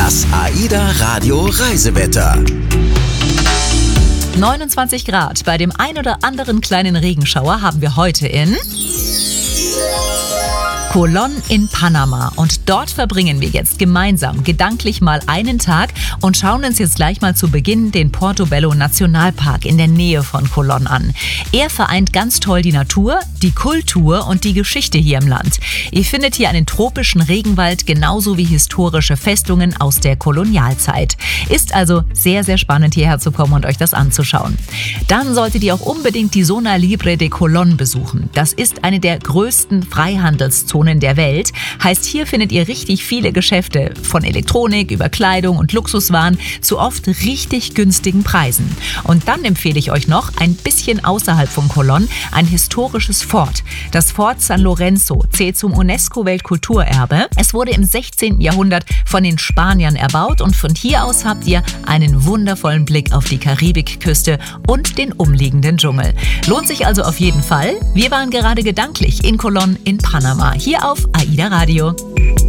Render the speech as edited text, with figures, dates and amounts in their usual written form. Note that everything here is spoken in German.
Das AIDA Radio Reisewetter. 29 Grad. Bei dem ein oder anderen kleinen Regenschauer haben wir heute in Colón in Panama. Und dort verbringen wir jetzt gemeinsam gedanklich mal einen Tag und schauen uns jetzt gleich mal zu Beginn den Portobello Nationalpark in der Nähe von Colón an. Er vereint ganz toll die Natur, die Kultur und die Geschichte hier im Land. Ihr findet hier einen tropischen Regenwald genauso wie historische Festungen aus der Kolonialzeit. Ist also sehr, sehr spannend hierher zu kommen und euch das anzuschauen. Dann solltet ihr auch unbedingt die Zona Libre de Colón besuchen. Das ist eine der größten Freihandelszonen der Welt. Heißt, hier findet ihr richtig viele Geschäfte, von Elektronik über Kleidung und Luxuswaren zu oft richtig günstigen Preisen. Und dann empfehle ich euch noch, ein bisschen außerhalb von Colón, ein historisches Fort. Das Fort San Lorenzo zählt zum UNESCO-Weltkulturerbe. Es wurde im 16. Jahrhundert von den Spaniern erbaut und von hier aus habt ihr einen wundervollen Blick auf die Karibikküste und den umliegenden Dschungel. Lohnt sich also auf jeden Fall. Wir waren gerade gedanklich in Colón in Panama, hier auf AIDA Radio.